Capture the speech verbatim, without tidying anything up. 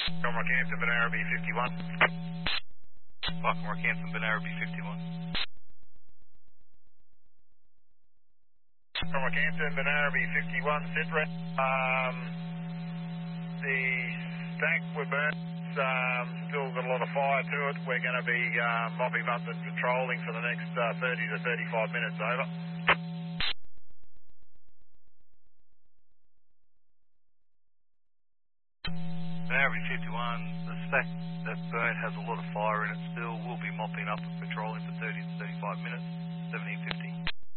Comrock Hampton, Banara B fifty-one. Comrock Hampton, Banara B fifty-one. Comrock Hampton, Banara B fifty-one, Citrus. Um, the stack we're burnt, um, still got a lot of fire to it. We're going to be uh, mopping up and patrolling for the next uh, thirty to thirty-five minutes, over. Banara B fifty-one, the stack that burnt has a lot of fire in it still. We'll be mopping up and patrolling for thirty to thirty-five minutes, seventeen fifty.